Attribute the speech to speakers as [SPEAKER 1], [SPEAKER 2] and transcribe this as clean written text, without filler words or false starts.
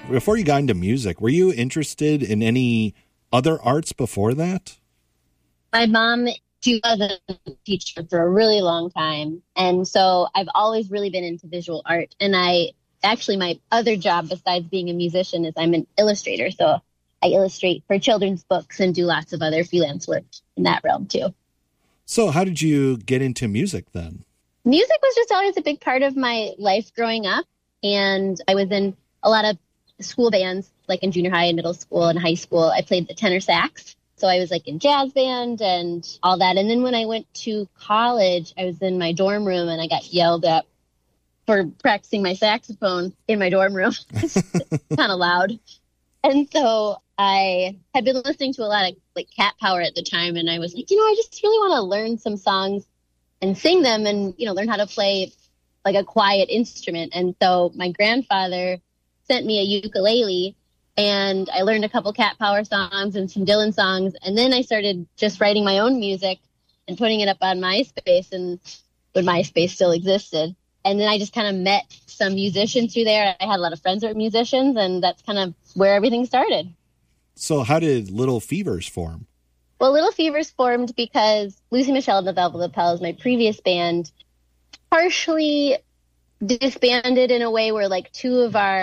[SPEAKER 1] Before you got into music, were you interested in any other arts before that?
[SPEAKER 2] My mom, she was a teacher for a really long time. And so I've always really been into visual art. And my other job besides being a musician is I'm an illustrator. So I illustrate for children's books and do lots of other freelance work in that realm too.
[SPEAKER 1] So how did you get into music then?
[SPEAKER 2] Music was just always a big part of my life growing up. And I was in a lot of school bands, like in junior high and middle school and high school. I played the tenor sax. So I was like in jazz band and all that. And then when I went to college, I was in my dorm room and I got yelled at for practicing my saxophone in my dorm room. Kind of loud. And so I had been listening to a lot of like Cat Power at the time. And I was like, I just really want to learn some songs and sing them and, learn how to play like a quiet instrument. And so my grandfather sent me a ukulele and I learned a couple Cat Power songs and some Dylan songs. And then I started just writing my own music and putting it up on MySpace, and when MySpace still existed. And then I just kind of met some musicians through there. I had a lot of friends that were musicians, and that's kind of where everything started.
[SPEAKER 1] So how did Little Fevers form?
[SPEAKER 2] Well, Little Fevers formed because Lucy Michelle and the Velvet Lapels, my previous band, partially disbanded in a way where like two of our